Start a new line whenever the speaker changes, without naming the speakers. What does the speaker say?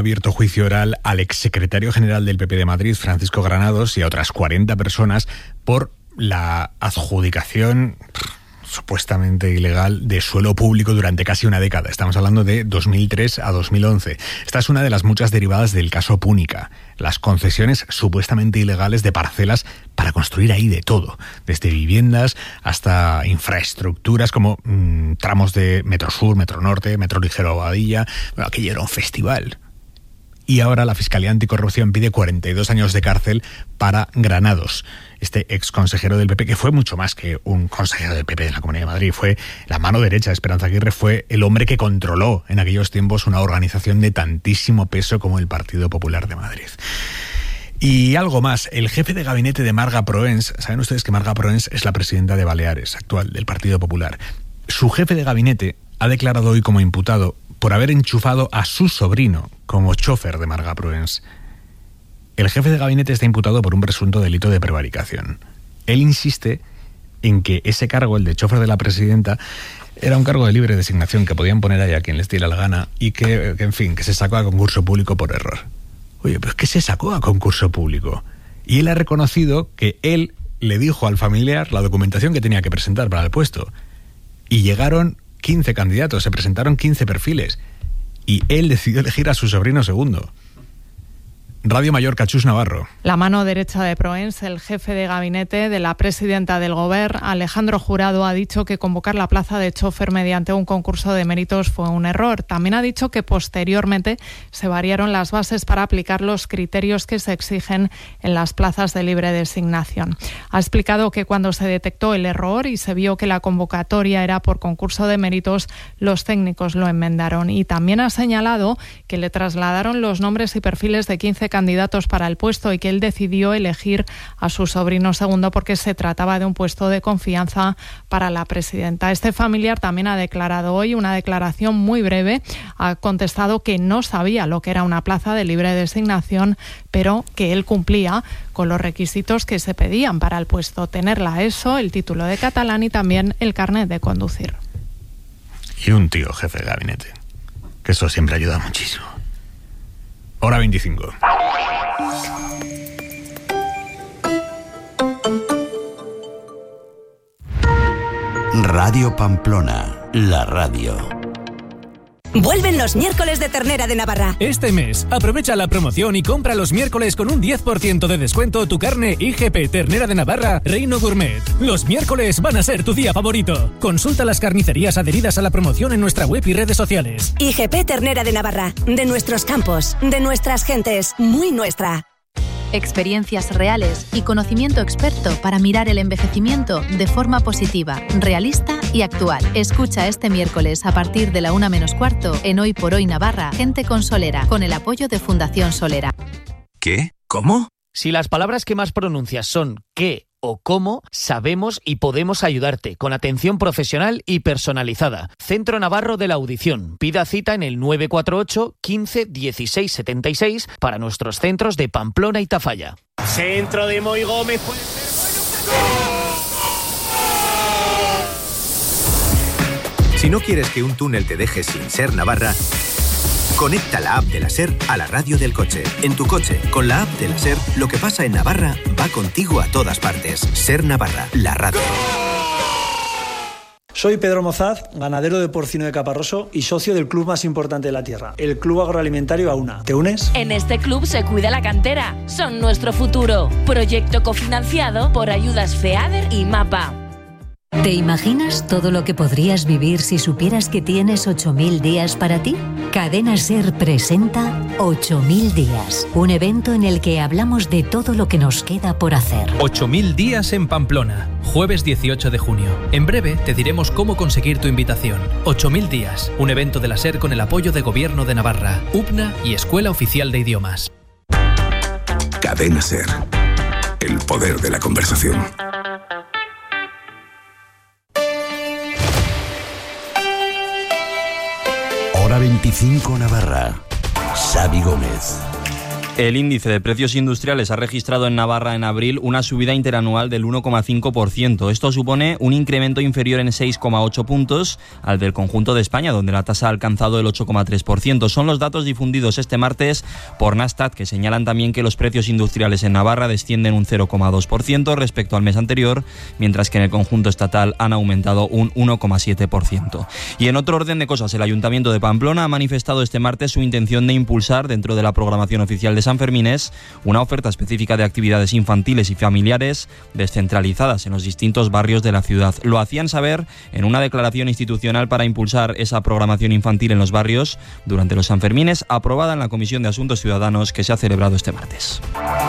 abierto juicio oral al exsecretario general del PP de Madrid, Francisco Granados, y a otras 40 personas por la adjudicación supuestamente ilegal de suelo público durante casi una década. Estamos hablando de 2003 a 2011. Esta es una de las muchas derivadas del caso Púnica. Las concesiones supuestamente ilegales de parcelas para construir ahí de todo, desde viviendas hasta infraestructuras como tramos de Metro Sur, Metro Norte, Metro Ligero Boadilla. Bueno, aquello era un festival. Y ahora la Fiscalía Anticorrupción pide 42 años de cárcel para Granados, este ex consejero del PP, que fue mucho más que un consejero del PP de la Comunidad de Madrid. Fue la mano derecha de Esperanza Aguirre, fue el hombre que controló en aquellos tiempos una organización de tantísimo peso como el Partido Popular de Madrid. Y algo más, el jefe de gabinete de Marga Proens, saben ustedes que Marga Proens es la presidenta de Baleares, actual, del Partido Popular. Su jefe de gabinete ha declarado hoy como imputado por haber enchufado a su sobrino como chofer de Marga Proens. El jefe de gabinete está imputado por un presunto delito de prevaricación. Él insiste en que ese cargo, el de chofer de la presidenta, era un cargo de libre designación que podían poner ahí a quien les diera la gana y que se sacó a concurso público por error. Oye, pero es que se sacó a concurso público. Y él ha reconocido que él le dijo al familiar la documentación que tenía que presentar para el puesto. Y llegaron 15 candidatos, se presentaron 15 perfiles y él decidió elegir a su sobrino segundo. Radio Mallorca, Chus Navarro.
La mano derecha de Proens, el jefe de gabinete de la presidenta del Govern, Alejandro Jurado, ha dicho que convocar la plaza de chofer mediante un concurso de méritos fue un error. También ha dicho que posteriormente se variaron las bases para aplicar los criterios que se exigen en las plazas de libre designación. Ha explicado que cuando se detectó el error y se vio que la convocatoria era por concurso de méritos, los técnicos lo enmendaron. Y también ha señalado que le trasladaron los nombres y perfiles de 15 candidatos para el puesto y que él decidió elegir a su sobrino segundo porque se trataba de un puesto de confianza para la presidenta. Este familiar también ha declarado hoy una declaración muy breve. Ha contestado que no sabía lo que era una plaza de libre designación, pero que él cumplía con los requisitos que se pedían para el puesto: tener la ESO, el título de catalán y también el carnet de conducir.
Y un tío jefe de gabinete, que eso siempre ayuda muchísimo. Hora 25.
Radio Pamplona, la radio.
Vuelven los miércoles de Ternera de Navarra.
Este mes, aprovecha la promoción y compra los miércoles con un 10% de descuento tu carne IGP Ternera de Navarra Reino Gourmet. Los miércoles van a ser tu día favorito. Consulta las carnicerías adheridas a la promoción en nuestra web y redes sociales.
IGP Ternera de Navarra, de nuestros campos, de nuestras gentes, muy nuestra.
Experiencias reales y conocimiento experto para mirar el envejecimiento de forma positiva, realista y actual. Escucha este miércoles a partir de la 1:15 en Hoy por Hoy Navarra, Gente con Solera, con el apoyo de Fundación Solera.
¿Qué? ¿Cómo?
Si las palabras que más pronuncias son qué o cómo, sabemos y podemos ayudarte con atención profesional y personalizada. Centro Navarro de la Audición. Pida cita en el 948 15 16 76 para nuestros centros de Pamplona y Tafalla.
Centro de Moy Gómez.
Si no quieres que un túnel te deje sin ser Navarra, conecta la app de la SER a la radio del coche. En tu coche, con la app de la SER, lo que pasa en Navarra va contigo a todas partes. SER Navarra, la radio.
Soy Pedro Mozaz, ganadero de porcino de Caparroso y socio del club más importante de la tierra, el Club Agroalimentario AUNA. ¿Te unes?
En este club se cuida la cantera. Son nuestro futuro. Proyecto cofinanciado por ayudas FEADER y MAPA.
¿Te imaginas todo lo que podrías vivir si supieras que tienes 8000 días para ti? Cadena SER presenta 8000 días, un evento en el que hablamos de todo lo que nos queda por hacer.
8000 días en Pamplona, jueves 18 de junio. En breve te diremos cómo conseguir tu invitación. 8000 días, un evento de la SER con el apoyo de Gobierno de Navarra, UPNA y Escuela Oficial de Idiomas.
Cadena SER, el poder de la conversación. Hora 25 Navarra. Xavi Gómez.
El índice de precios industriales ha registrado en Navarra en abril una subida interanual del 1,5%. Esto supone un incremento inferior en 6,8 puntos al del conjunto de España, donde la tasa ha alcanzado el 8,3%. Son los datos difundidos este martes por Nasdaq, que señalan también que los precios industriales en Navarra descienden un 0,2% respecto al mes anterior, mientras que en el conjunto estatal han aumentado un 1,7%. Y en otro orden de cosas, el Ayuntamiento de Pamplona ha manifestado este martes su intención de impulsar, dentro de la programación oficial de Sanfermines, una oferta específica de actividades infantiles y familiares descentralizadas en los distintos barrios de la ciudad. Lo hacían saber en una declaración institucional para impulsar esa programación infantil en los barrios durante los Sanfermines, aprobada en la Comisión de Asuntos Ciudadanos que se ha celebrado este martes.